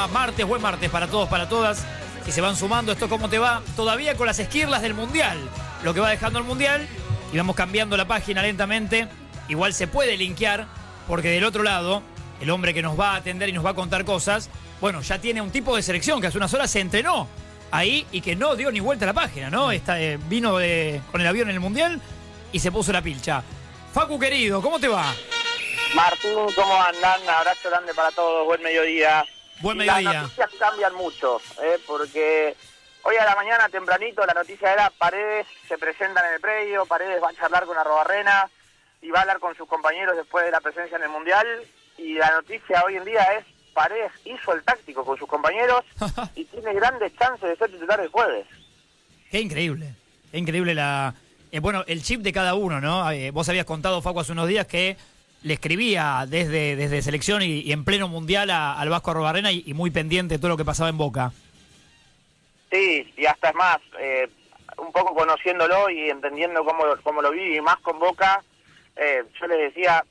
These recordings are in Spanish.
martes, buen martes para todos, para todas. Si se van sumando, esto cómo te va, todavía con las esquirlas del Mundial, lo que va dejando el Mundial, y vamos cambiando la página lentamente. Igual se puede linkear, porque del otro lado, el hombre que nos va a atender y nos va a contar cosas, bueno, ya tiene un tipo de selección que hace unas horas se entrenó ahí y que no dio ni vuelta a la página, ¿no? Vino con el avión en el Mundial y se puso la pilcha. Facu, querido, ¿cómo te va? Martín, ¿cómo andan? Abrazo grande para todos, buen mediodía. Buen mediodía. Las noticias cambian mucho, porque hoy a la mañana tempranito la noticia era Paredes se presenta en el predio, Paredes va a charlar con Arrobarrena y va a hablar con sus compañeros después de la presencia en el Mundial, y la noticia hoy en día es Paredes hizo el táctico con sus compañeros y tiene grandes chances de ser titular el jueves. Qué increíble bueno, el chip de cada uno, ¿no? Vos habías contado, Facu, hace unos días que le escribía desde selección y en pleno Mundial al Vasco Arrobarrena y muy pendiente de todo lo que pasaba en Boca. Sí, y hasta es más, un poco conociéndolo y entendiendo cómo lo vi, y más con Boca, yo les decía,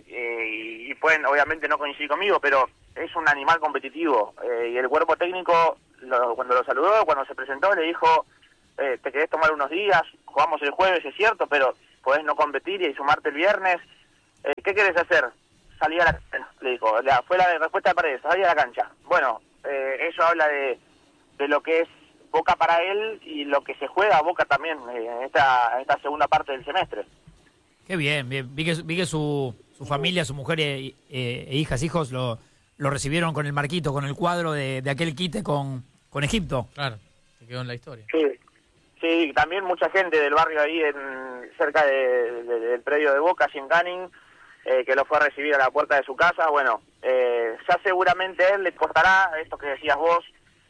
y pueden obviamente no coincidir conmigo, pero es un animal competitivo, y el cuerpo técnico, cuando lo saludó, cuando se presentó, le dijo, te querés tomar unos días, jugamos el jueves, es cierto, pero podés no competir y sumarte el viernes. ¿Qué querés hacer? Salir a la cancha, le dijo. Fue la respuesta de Paredes, salir a la cancha. Bueno, eso habla de lo que es Boca para él y lo que se juega Boca también en esta segunda parte del semestre. Qué bien, bien. Vi que su familia, su mujer e hijos lo recibieron con el marquito, con el cuadro de aquel quite con Egipto. Claro, que quedó en la historia. Sí, también mucha gente del barrio ahí cerca del predio de Boca, allí en Canning, que lo fue a recibir a la puerta de su casa. Bueno, ya seguramente a él le costará, esto que decías vos,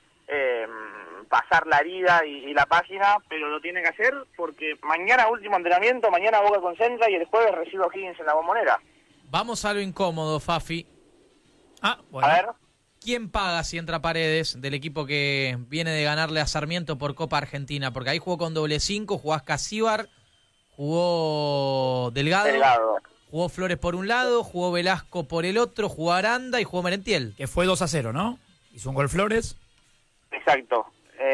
pasar la herida y la página, pero lo tiene que hacer porque mañana último entrenamiento, mañana Boca concentra y el jueves recibe a Higgins en la Bombonera. Vamos a lo incómodo, Fafi. Bueno. A ver. ¿Quién paga si entra Paredes del equipo que viene de ganarle a Sarmiento por Copa Argentina? Porque ahí jugó con doble 5, jugó Ascasíbar, jugó Delgado, jugó Flores por un lado, jugó Velasco por el otro, jugó Aranda y jugó Merentiel. Que fue 2-0, ¿no? Hizo un gol Flores. Exacto.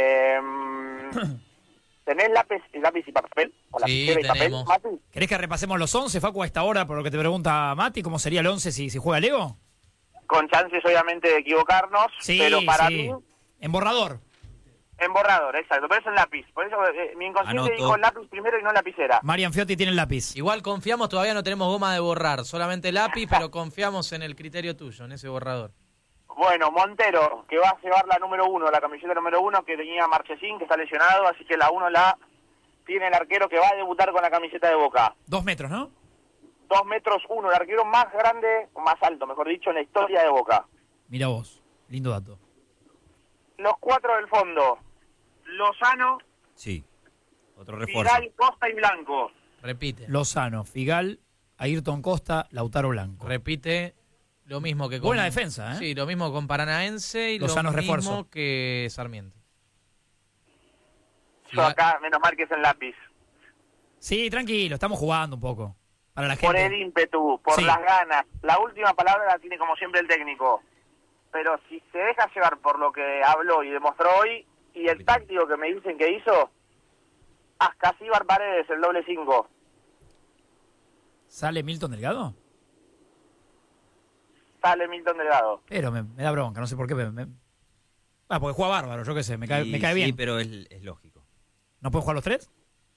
¿Tenés lápiz y papel? ¿O lapicera y papel, Mati? ¿Querés que repasemos los 11, Facu, a esta hora, por lo que te pregunta Mati? ¿Cómo sería el 11 si juega Leo? Con chances, obviamente, de equivocarnos, sí, pero para mí... En borrador. En borrador, exacto, pero es en lápiz. Por eso mi inconsciente dijo lápiz primero y no lapicera. Marian Fiotti tiene el lápiz. Igual confiamos, todavía no tenemos goma de borrar, solamente lápiz, pero confiamos en el criterio tuyo, en ese borrador. Bueno, Montero, que va a llevar la número 1, la camiseta número 1, que tenía Marchesín, que está lesionado, así que la 1 la tiene el arquero que va a debutar con la camiseta de Boca. 2 metros, ¿no? 2 metros 1, el arquero más grande, más alto, mejor dicho, en la historia de Boca. Mira vos, lindo dato. Los 4 del fondo, Lozano, sí, otro refuerzo. Figal, Costa y Blanco. Repite. Lozano, Figal, Ayrton Costa, Lautaro Blanco. Repite lo mismo que con... Buena defensa, ¿eh? Sí, lo mismo con Paranaense y Lozano lo mismo refuerzo. que Sarmiento. Yo acá, menos mal que es en lápiz. Sí, tranquilo, estamos jugando un poco. Para la gente. Por el ímpetu, por las ganas. La última palabra la tiene como siempre el técnico. Pero si se deja llevar por lo que habló y demostró hoy, y el táctico que me dicen que hizo, Ascasíbar Paredes, el doble 5. ¿Sale Milton Delgado? Sale Milton Delgado. Pero me da bronca, no sé por qué. Porque juega bárbaro, yo qué sé, me cae bien. Sí, pero es lógico. ¿No pueden jugar los 3?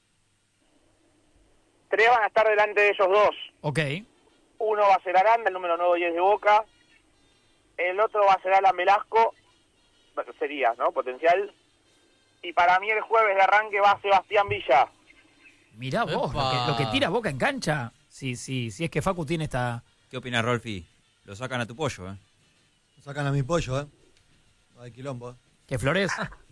3 van a estar delante de ellos 2. Ok. Uno va a ser Aranda, el número 9 y 10 de Boca. El otro va a ser Alan Velasco, sería, ¿no? Potencial. Y para mí el jueves de arranque va Sebastián Villa. Mirá vos, lo que tira Boca en cancha. Si es que Facu tiene esta... ¿Qué opinas, Rolfi? Lo sacan a tu pollo, ¿eh? Lo sacan a mi pollo, ¿eh? Hay quilombo, ¿Que Flores?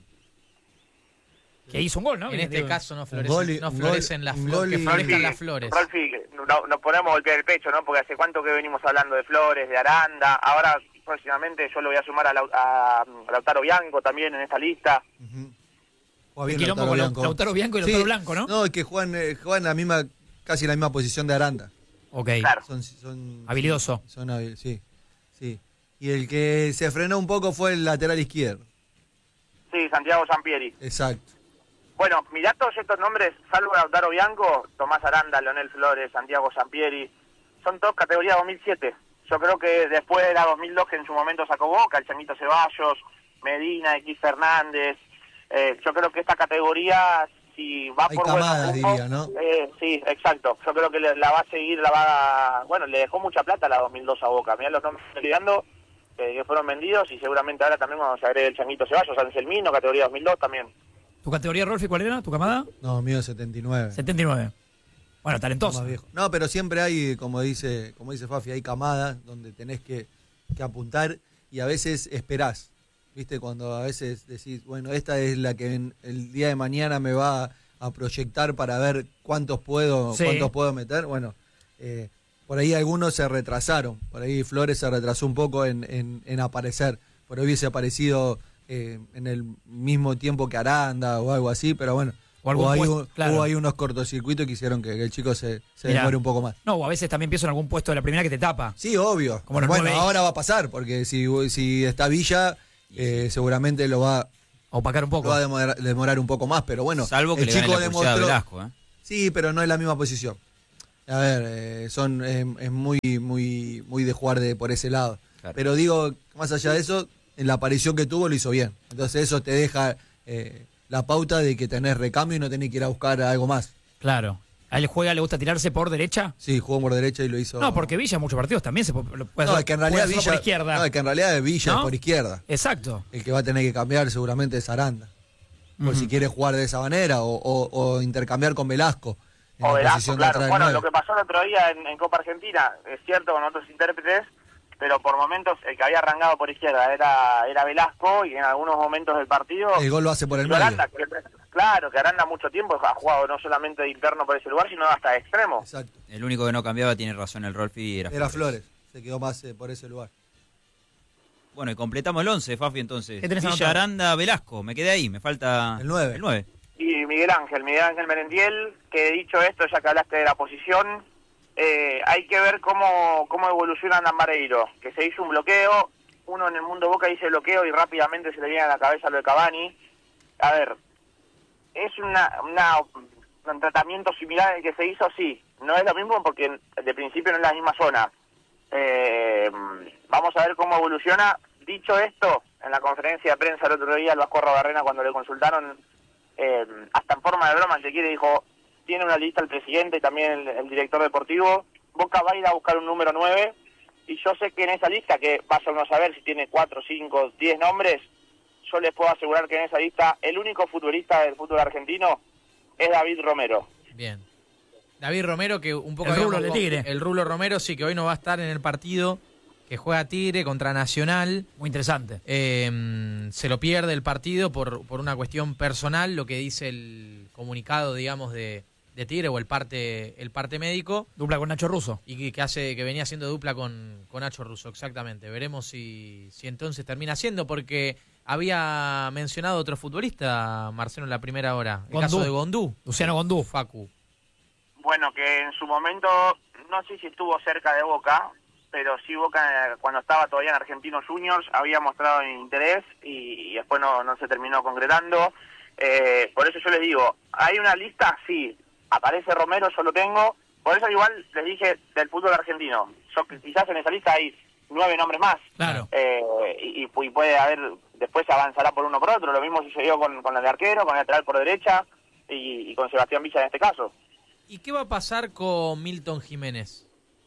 Que hizo un gol, ¿no? En este caso no florecen, florecen las flores, que florezcan las flores. Rolfi, nos ponemos a golpear el pecho, ¿no? Porque hace cuánto que venimos hablando de Flores, de Aranda. Ahora, próximamente, yo lo voy a sumar a Lautaro Bianco también en esta lista. Juega bien quilombo con Lautaro Bianco y Lautaro Blanco, ¿no? No, es que juegan casi la misma posición de Aranda. Ok. Claro. Son habilidoso. Sí. Y el que se frenó un poco fue el lateral izquierdo. Sí, Santiago Sampieri. Exacto. Bueno, mirá todos estos nombres, salvo Lautaro Bianco, Tomás Aranda, Leonel Flores, Santiago Sampieri, son todos categoría 2007. Yo creo que después de la 2002 que en su momento sacó Boca, el Changuito Ceballos, Medina, X Fernández, yo creo que esta categoría, si va Hay por camadas, buenos diría, ¿no? sí, exacto. Yo creo que la va a seguir, bueno, le dejó mucha plata la 2002 a Boca. Mirá los nombres que estoy dando, que fueron vendidos, y seguramente ahora también cuando se agregue el Changuito Ceballos, Anselmino, categoría 2002 también. ¿Tu categoría, Rolfi, cuál era? ¿Tu camada? No, mío es 79. 79. Bueno, talentoso. Más viejo. No, pero siempre hay, como dice Fafi, hay camadas donde tenés que apuntar y a veces esperás. ¿Viste? Cuando a veces decís, bueno, esta es la que el día de mañana me va a proyectar para ver cuántos puedo meter. Bueno, por ahí algunos se retrasaron. Por ahí Flores se retrasó un poco en aparecer. Por ahí hubiese aparecido en el mismo tiempo que Aranda o algo así, pero bueno. Hubo ahí unos cortocircuitos que hicieron que el chico se demore un poco más. No, o a veces también pienso en algún puesto de la primera que te tapa. Sí, obvio. Como bueno, ahora va a pasar, porque si está Villa, seguramente lo va a opacar un poco. Lo va a demorar un poco más, pero bueno. Salvo que el le chico gane la pulsada a Velasco, Sí, pero no es la misma posición. A ver, es muy de jugar por ese lado. Claro. Pero digo, más allá de eso, en la aparición que tuvo lo hizo bien. Entonces eso te deja la pauta de que tenés recambio y no tenés que ir a buscar algo más. Claro. ¿A él le gusta tirarse por derecha? Sí, jugó por derecha y lo hizo. No, porque Villa en muchos partidos también se puede no, es que en realidad Villa por izquierda. No, es que en realidad Villa es por izquierda. Exacto. El que va a tener que cambiar seguramente es Aranda. Por si quiere jugar de esa manera o intercambiar con Velasco. O Velasco, claro. Bueno, lo que pasó el otro día en Copa Argentina, es cierto con otros intérpretes, pero por momentos el que había arrancado por izquierda era Velasco, y en algunos momentos del partido el gol lo hace por el medio. Aranda, que Aranda mucho tiempo ha jugado no solamente de interno por ese lugar, sino hasta de extremo. Exacto. El único que no cambiaba, tiene razón el Rolfi, era Flores. Se quedó más por ese lugar. Bueno, y completamos el 11, Fafi, entonces. Villa, anotado? Aranda, Velasco, me quedé ahí, me falta el 9. El 9. Y Miguel Ángel Merentiel, que dicho esto, ya que hablaste de la posición, hay que ver cómo evoluciona Lambareiro, que se hizo un bloqueo, uno en el mundo Boca dice bloqueo y rápidamente se le viene a la cabeza lo de Cavani. A ver, es un tratamiento similar al que se hizo, sí, no es lo mismo porque de principio no es la misma zona. Vamos a ver cómo evoluciona. Dicho esto, en la conferencia de prensa el otro día, el Vasco Arrobarrena, cuando le consultaron, hasta en forma de broma, si quiere, dijo, tiene una lista el presidente y también el director deportivo, Boca va a ir a buscar un número 9, y yo sé que en esa lista, que vaya uno a saber si tiene 4, 5, 10 nombres, yo les puedo asegurar que en esa lista el único futbolista del fútbol argentino es David Romero. Bien. David Romero, que un poco... El rulo de Tigre. El rulo Romero, sí, que hoy no va a estar en el partido que juega Tigre contra Nacional. Muy interesante. Se lo pierde el partido por una cuestión personal, lo que dice el comunicado, digamos, de Tigre, o el parte médico. Dupla con Nacho Russo. Y que venía haciendo dupla con Nacho Russo, exactamente. Veremos si entonces termina siendo, porque había mencionado otro futbolista, Marcelo, en la primera hora. El caso de Gondú. Luciano Gondú. Facu. Bueno, que en su momento, no sé si estuvo cerca de Boca, pero sí Boca, cuando estaba todavía en Argentinos Juniors, había mostrado interés y después no se terminó concretando. Por eso yo les digo, ¿hay una lista? Sí. Aparece Romero, yo lo tengo. Por eso igual les dije del fútbol argentino. Quizás en esa lista hay 9 nombres más. Claro. Y puede haber, después se avanzará por uno por otro. Lo mismo sucedió con el de arquero, con el lateral por derecha y con Sebastián Villa en este caso. ¿Y qué va a pasar con Milton Jiménez?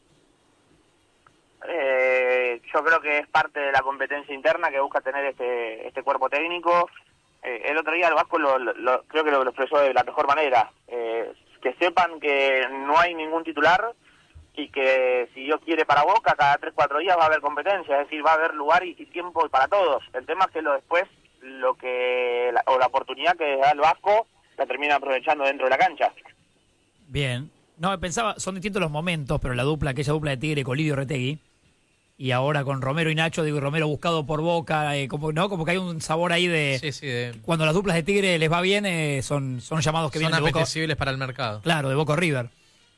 Yo creo que es parte de la competencia interna que busca tener este cuerpo técnico. El otro día el Vasco creo que lo expresó de la mejor manera. Que sepan que no hay ningún titular y que si Dios quiere para Boca, cada 3-4 días va a haber competencia, es decir, va a haber lugar y tiempo para todos. El tema es que después la oportunidad que da el Vasco la termina aprovechando dentro de la cancha. Bien. No, pensaba, son distintos los momentos, pero aquella dupla de Tigre con Lidio Retegui, y ahora con Romero y Nacho, digo, Romero buscado por Boca, como que hay un sabor ahí de... Cuando las duplas de Tigre les va bien, son llamados que vienen de Boca. Son apetecibles para el mercado. Claro, de Boca o River.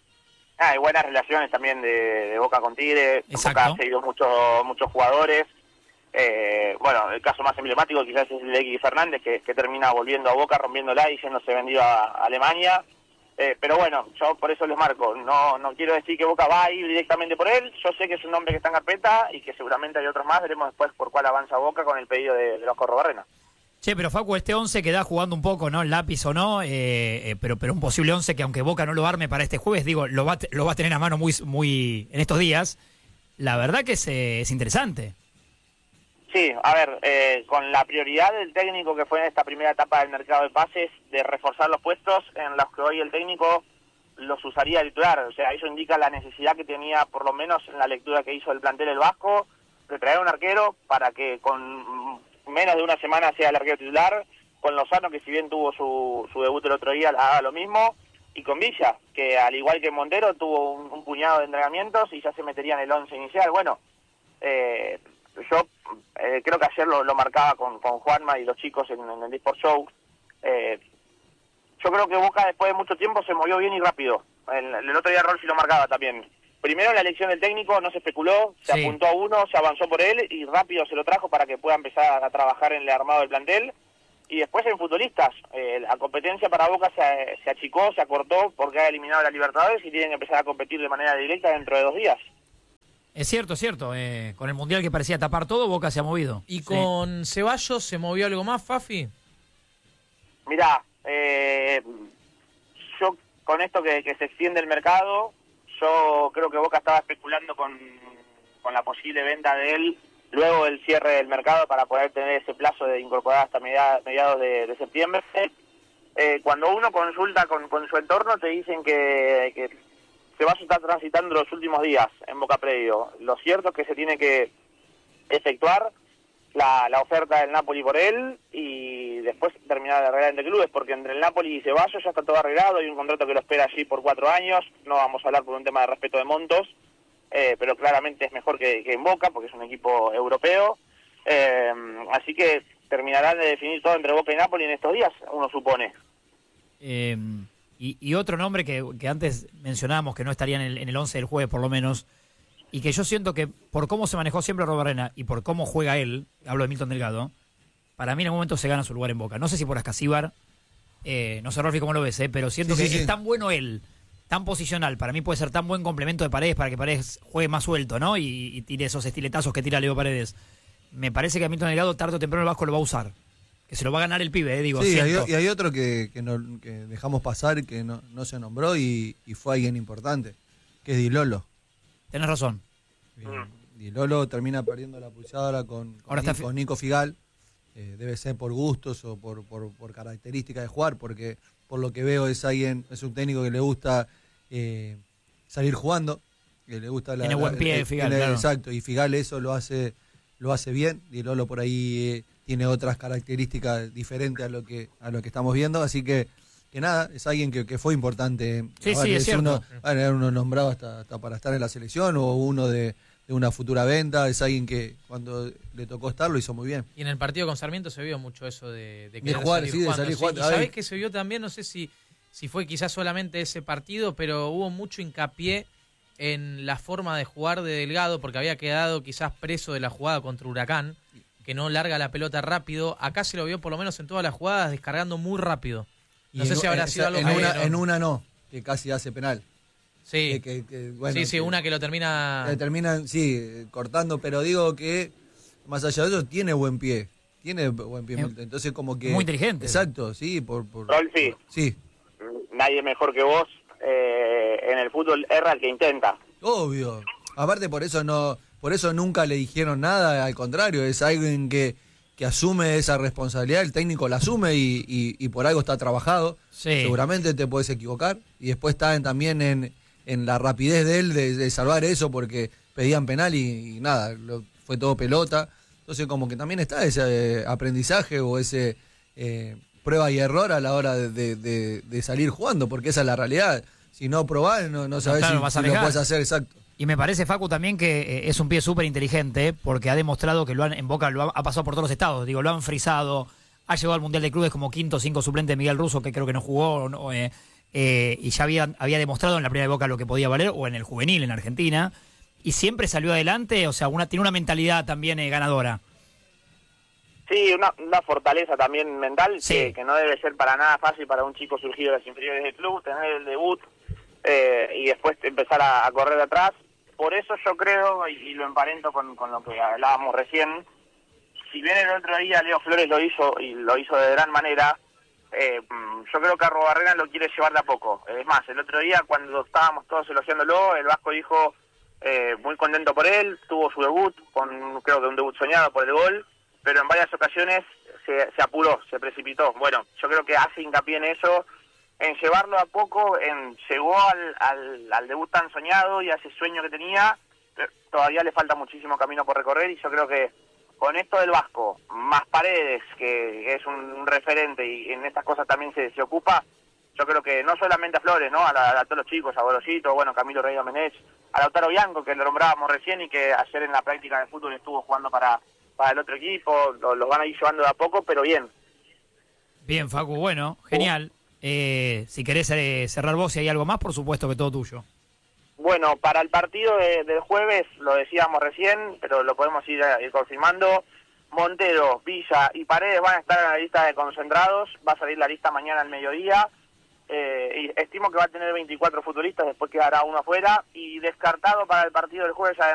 Hay buenas relaciones también de Boca con Tigre. Exacto. Boca ha seguido muchos jugadores. Bueno, el caso más emblemático quizás es el de X Fernández, que termina volviendo a Boca, rompiéndola y yéndose vendido a Alemania. Pero bueno, yo por eso les marco, no quiero decir que Boca va a ir directamente por él, yo sé que es un nombre que está en carpeta y que seguramente hay otros más, veremos después por cuál avanza Boca con el pedido de los Corrobarrena. Che, pero Facu, este 11 queda jugando un poco, ¿no? El lápiz o no, pero un posible 11 que aunque Boca no lo arme para este jueves, digo, lo va a tener a mano muy en estos días. La verdad que es interesante. Sí, a ver, con la prioridad del técnico que fue en esta primera etapa del mercado de pases, de reforzar los puestos en los que hoy el técnico los usaría de titular. O sea, eso indica la necesidad que tenía, por lo menos en la lectura que hizo el plantel el Vasco, de traer un arquero para que con menos de una semana sea el arquero titular, con Lozano, que si bien tuvo su debut el otro día, haga lo mismo, y con Villa, que al igual que Montero tuvo un puñado de entrenamientos y ya se metería en el 11 inicial. Bueno, yo creo que ayer lo marcaba con Juanma y los chicos en el Sport Show. Yo creo que Boca después de mucho tiempo se movió bien y rápido. El otro día Rolfi lo marcaba también. Primero en la elección del técnico no se especuló, se apuntó a uno, se avanzó por él y rápido se lo trajo para que pueda empezar a trabajar en el armado del plantel. Y después en futbolistas, la competencia para Boca se achicó, se acortó porque ha eliminado a la Libertadores y tienen que empezar a competir de manera directa dentro de 2 días. Es cierto. Con el Mundial que parecía tapar todo, Boca se ha movido. ¿Y con Ceballos se movió algo más, Fafi? Mirá, yo con esto que se extiende el mercado, yo creo que Boca estaba especulando con la posible venta de él luego del cierre del mercado para poder tener ese plazo de incorporar hasta mediados de septiembre. Cuando uno consulta con su entorno te dicen que Ceballos está transitando los últimos días en Boca Predio. Lo cierto es que se tiene que efectuar la oferta del Napoli por él y después terminar de arreglar entre clubes, porque entre el Napoli y Ceballos ya está todo arreglado, hay un contrato que lo espera allí por 4 años, no vamos a hablar por un tema de respeto de montos, pero claramente es mejor que en Boca, porque es un equipo europeo, así que terminarán de definir todo entre Boca y Napoli en estos días, uno supone. Y otro nombre que antes mencionábamos que no estaría en el 11 del jueves por lo menos, y que yo siento que por cómo se manejó siempre Corrobarrena y por cómo juega él, hablo de Milton Delgado, para mí en algún momento se gana su lugar en Boca. No sé si por Ascasíbar, no sé Rolfi cómo lo ves, pero siento que es tan bueno él, tan posicional, para mí puede ser tan buen complemento de Paredes para que Paredes juegue más suelto, ¿no? Y tire esos estiletazos que tira Leo Paredes. Me parece que a Milton Delgado tarde o temprano el Vasco lo va a usar. Que se lo va a ganar el pibe, digo. Sí, y hay otro que dejamos pasar, que no se nombró y fue alguien importante, que es Di Lolo. Tenés razón. Di Lolo termina perdiendo la pulsadora con Nico Figal. Debe ser por gustos o por características de jugar, porque por lo que veo es un técnico que le gusta salir jugando, que le gusta tiene buen pie Figal, claro. Exacto, y Figal eso lo hace bien. Di Lolo por ahí tiene otras características diferentes a lo que estamos viendo, así que nada, es alguien que fue importante. Sí, es cierto. Uno nombrado hasta para estar en la selección o uno de una futura venta, es alguien que cuando le tocó estar lo hizo muy bien. Y en el partido con Sarmiento se vio mucho eso de jugar, de salir jugando. Y sabés que se vio también, no sé si fue quizás solamente ese partido, pero hubo mucho hincapié en la forma de jugar de Delgado, porque había quedado quizás preso de la jugada contra Huracán, que no larga la pelota rápido. Acá se lo vio por lo menos en todas las jugadas descargando muy rápido. No sé si habrá sido algo en una no, que casi hace penal. Sí, bueno, sí, una que lo termina... cortando, pero digo que más allá de eso tiene buen pie. Entonces como que... Muy inteligente. Exacto, sí. Rolfi, sí. Nadie mejor que vos en el fútbol erra el que intenta. Obvio. Aparte por eso nunca le dijeron nada, al contrario, es alguien que asume esa responsabilidad, el técnico la asume y por algo está trabajado. Sí. Seguramente te puedes equivocar y después está también en la rapidez de él de salvar eso porque pedían penal y nada, fue todo pelota. Entonces como que también está ese aprendizaje o ese prueba y error a la hora de salir jugando, porque esa es la realidad. Si no probás, no sabés si lo puedes hacer, exacto. Y me parece, Facu, también que es un pie súper inteligente, porque ha demostrado que en Boca ha pasado por todos los estados. Digo, lo han frisado, ha llegado al Mundial de Clubes como quinto o 5 suplente de Miguel Russo, que creo que no jugó, y ya había demostrado en la primera de Boca lo que podía valer, o en el juvenil en Argentina, y siempre salió adelante, o sea, tiene una mentalidad también ganadora. Sí, una fortaleza también mental Sí. que no debe ser para nada fácil para un chico surgido de las inferiores del club, tener el debut y después empezar a correr de atrás. Por eso yo creo, y lo emparento con lo que hablábamos recién, si bien el otro día Leo Flores lo hizo y lo hizo de gran manera, yo creo que Arruabarrena lo quiere llevar de a poco. Es más, el otro día cuando estábamos todos elogiándolo, el Vasco dijo muy contento por él, tuvo su debut, creo que un debut soñado por el gol, pero en varias ocasiones se apuró, se precipitó. Bueno, yo creo que hace hincapié en eso, en llevarlo a poco, llegó al debut tan soñado y a ese sueño que tenía, pero todavía le falta muchísimo camino por recorrer y yo creo que con esto del Vasco, más Paredes, que es un referente y en estas cosas también se ocupa, yo creo que no solamente a Flores, ¿no? A todos los chicos, a Gorosito, bueno, Camilo Rey Domenech, a Lautaro Bianco, que lo nombrábamos recién y que ayer en la práctica de fútbol estuvo jugando para el otro equipo, los van a ir llevando de a poco, pero bien. Bien, Facu, bueno, genial. Si querés cerrar vos, si hay algo más, por supuesto que todo tuyo. Bueno, para el partido del jueves, lo decíamos recién, pero lo podemos ir confirmando, Montero, Villa y Paredes van a estar en la lista de concentrados, va a salir la lista mañana al mediodía, y estimo que va a tener 24 futbolistas, después quedará uno afuera, y descartado para el partido del jueves, además,